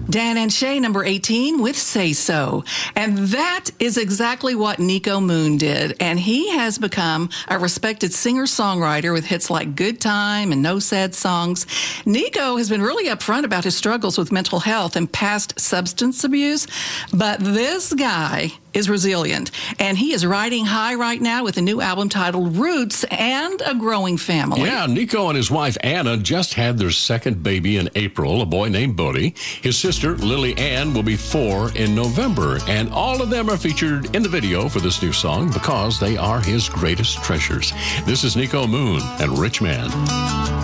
Dan and Shay, number 18, with Say So. And that is exactly what Nico Moon did. And he has become a respected singer-songwriter with hits like Good Time and No Sad Songs. Nico has been really upfront about his struggles with mental health and past substance abuse. But this guy is resilient. And he is riding high right now with a new album titled Roots and a growing family. Yeah, Nico and his wife Anna just had their second baby in April, a boy named Bodie. His sister Lily Ann will be 4 in November. And all of them are featured in the video for this new song because they are his greatest treasures. This is Nico Moon and Rich Man.